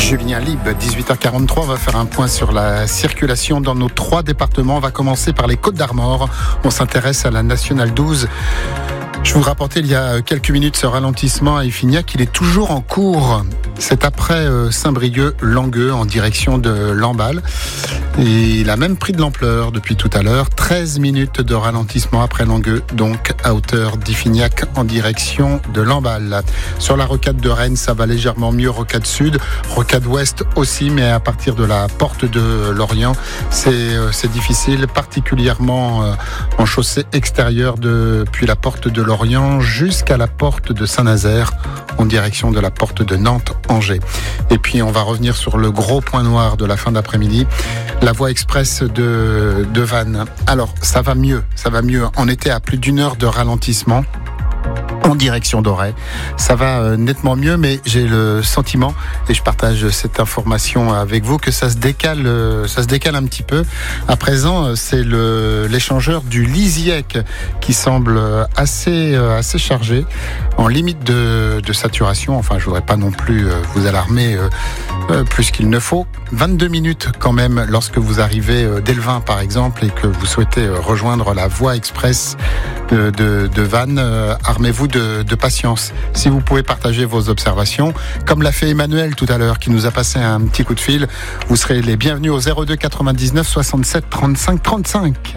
Julien Lib, 18h43, on va faire un point sur la circulation dans nos 3 départements. On va commencer par les Côtes-d'Armor. On s'intéresse à la Nationale 12. Je vous rapportais il y a quelques minutes ce ralentissement à Iffignac. Il est toujours en cours. C'est après Saint-Brieuc-Langueux en direction de Lamballe. Et il a même pris de l'ampleur depuis tout à l'heure. 13 minutes de ralentissement après Langueux, donc à hauteur d'Iffignac en direction de Lamballe. Sur la rocade de Rennes, ça va légèrement mieux. Rocade Sud, rocade Ouest aussi, mais à partir de la porte de Lorient, c'est difficile, particulièrement en chaussée extérieure depuis la porte de Lorient jusqu'à la porte de Saint-Nazaire en direction de la porte de Nantes-Angers. Et puis on va revenir sur le gros point noir de la fin d'après-midi, la voie express de Vannes. Alors ça va mieux. On était à plus d'1 heure de ralentissement en direction d'Auray. Ça va nettement mieux, mais j'ai le sentiment, et je partage cette information avec vous, que ça se décale un petit peu. À présent, c'est l'échangeur du Lisiec qui semble assez chargé, en limite de saturation. Enfin, je voudrais pas non plus vous alarmer plus qu'il ne faut. 22 minutes quand même lorsque vous arrivez d'Elvin par exemple et que vous souhaitez rejoindre la voie express de Vannes. Armez-vous de patience. Si vous pouvez partager vos observations, comme l'a fait Emmanuel tout à l'heure qui nous a passé un petit coup de fil, vous serez les bienvenus au 02 99 67 35 35.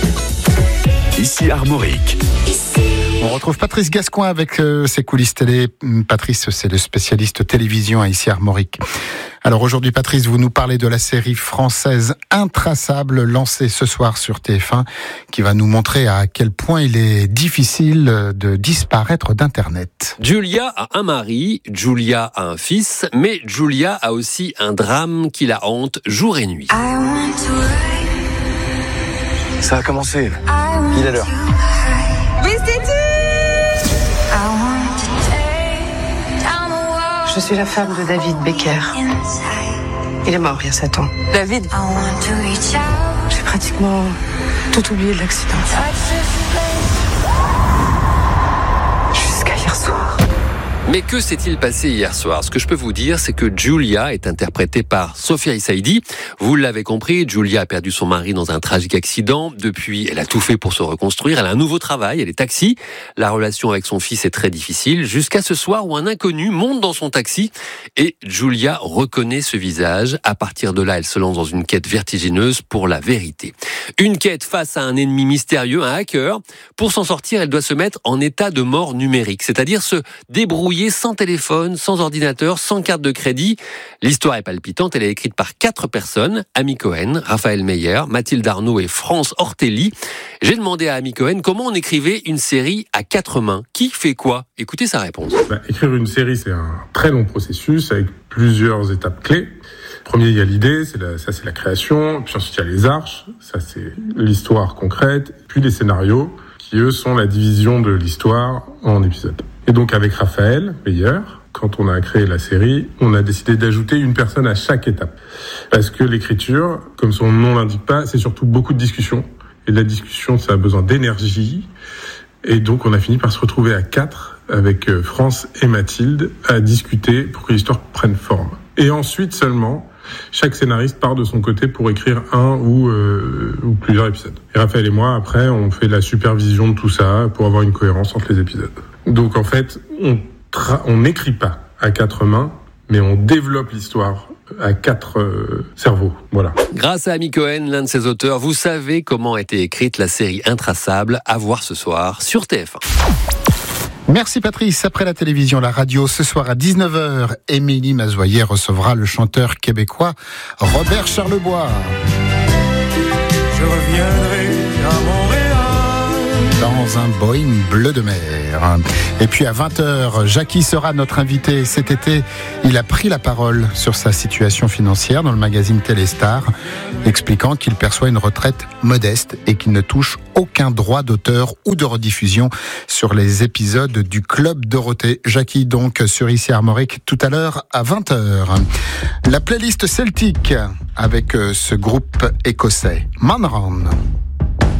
Ici Armorique. On retrouve Patrice Gascoin avec ses coulisses télé. Patrice, c'est le spécialiste télévision à Ici Armorique. Alors aujourd'hui, Patrice, vous nous parlez de la série française Intraçable, lancée ce soir sur TF1, qui va nous montrer à quel point il est difficile de disparaître d'Internet. Julia a un mari, Julia a un fils, mais Julia a aussi un drame qui la hante jour et nuit. Ça a commencé. Il est l'heure. Je suis la femme de David Becker. Il est mort il y a 7 ans. David, J'ai pratiquement tout oublié de l'accident. Jusqu'à hier soir. Mais que s'est-il passé hier soir ? Ce que je peux vous dire, c'est que Julia est interprétée par Sophia Issaidi. Vous l'avez compris, Julia a perdu son mari dans un tragique accident. Depuis, elle a tout fait pour se reconstruire. Elle a un nouveau travail, elle est taxi. La relation avec son fils est très difficile. Jusqu'à ce soir où un inconnu monte dans son taxi et Julia reconnaît ce visage. À partir de là, elle se lance dans une quête vertigineuse pour la vérité. Une quête face à un ennemi mystérieux, un hacker. Pour s'en sortir, elle doit se mettre en état de mort numérique, c'est-à-dire se débrouiller sans téléphone, sans ordinateur, sans carte de crédit. L'histoire est palpitante, elle est écrite par 4 personnes, Amy Cohen, Raphaël Meyer, Mathilde Arnaud et France Ortelli. J'ai demandé à Amy Cohen comment on écrivait une série à 4 mains. Qui fait quoi ? Écoutez sa réponse. Écrire une série, c'est un très long processus avec plusieurs étapes clés. Premier, il y a l'idée, c'est la création. Puis ensuite, il y a les arches, ça c'est l'histoire concrète. Puis les scénarios, qui eux sont la division de l'histoire en épisodes. Et donc avec Raphaël Meyer, quand on a créé la série, on a décidé d'ajouter une personne à chaque étape. Parce que l'écriture, comme son nom l'indique pas, c'est surtout beaucoup de discussions. Et la discussion, ça a besoin d'énergie. Et donc on a fini par se retrouver à 4 avec France et Mathilde à discuter pour que l'histoire prenne forme. Et ensuite seulement, chaque scénariste part de son côté pour écrire un ou plusieurs épisodes. Et Raphaël et moi, après, on fait la supervision de tout ça pour avoir une cohérence entre les épisodes. Donc en fait, on n'écrit pas à 4 mains, mais on développe l'histoire à 4 cerveaux. Voilà. Grâce à Amy Cohen, l'un de ses auteurs, vous savez comment a été écrite la série Intraçable, à voir ce soir sur TF1. Merci Patrice. Après la télévision, la radio, ce soir à 19h, Émilie Mazoyer recevra le chanteur québécois Robert Charlebois. Je reviendrai à Montréal dans un Boeing bleu de mer. Et puis à 20h, Jackie sera notre invité. Cet été, il a pris la parole sur sa situation financière dans le magazine Téléstar, expliquant qu'il perçoit une retraite modeste et qu'il ne touche aucun droit d'auteur ou de rediffusion sur les épisodes du Club Dorothée. Jackie donc sur Ici Armorique tout à l'heure à 20h. La playlist celtique avec ce groupe écossais, Manran.